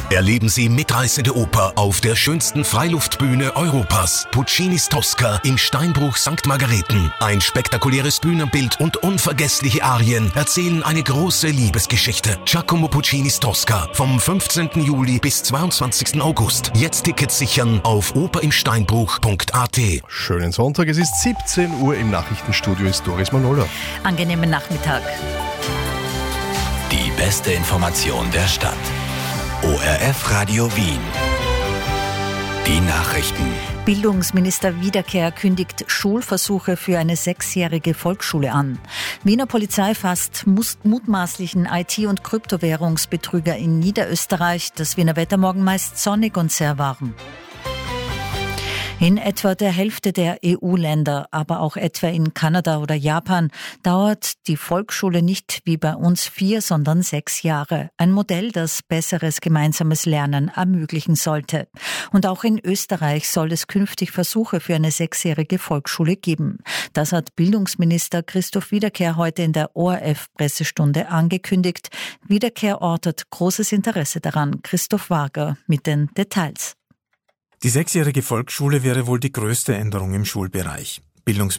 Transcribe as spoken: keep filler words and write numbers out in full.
Erleben Sie mitreißende Oper auf der schönsten Freiluftbühne Europas. Puccinis Tosca im Steinbruch Sankt Margareten. Ein spektakuläres Bühnenbild und unvergessliche Arien erzählen eine große Liebesgeschichte. Giacomo Puccinis Tosca vom fünfzehnten Juli bis zweiundzwanzigsten August. Jetzt Tickets sichern auf operimsteinbruch punkt a t. Schönen Sonntag, es ist siebzehn Uhr, im Nachrichtenstudio ist Doris Manola. Angenehmen Nachmittag. Die beste Information der Stadt. O R F Radio Wien. Die Nachrichten. Bildungsminister Wiederkehr kündigt Schulversuche für eine sechsjährige Volksschule an. Wiener Polizei fasst mutmaßlichen I T- und Kryptowährungsbetrüger in Niederösterreich. Das Wiener Wetter morgen meist sonnig und sehr warm. In etwa der Hälfte der E U-Länder, aber auch etwa in Kanada oder Japan, dauert die Volksschule nicht wie bei uns vier, sondern sechs Jahre. Ein Modell, das besseres gemeinsames Lernen ermöglichen sollte. Und auch in Österreich soll es künftig Versuche für eine sechsjährige Volksschule geben. Das hat Bildungsminister Christoph Wiederkehr heute in der O R F-Pressestunde angekündigt. Wiederkehr ortet großes Interesse daran. Christoph Wager mit den Details. Die sechsjährige Volksschule wäre wohl die größte Änderung im Schulbereich. Bildungsminister